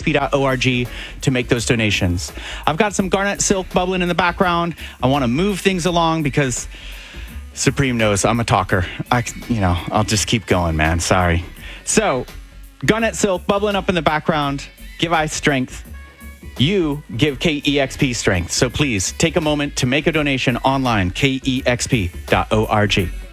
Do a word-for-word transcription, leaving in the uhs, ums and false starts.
p dot org to make those donations. I've got some Garnet Silk bubbling in the background. I want to move things along because Supreme knows I'm a talker. I, you know, I'll just keep going, man. Sorry. So, Garnet Silk bubbling up in the background. Give I strength. You give K E X P strength. So please take a moment to make a donation online, K E X P dot org.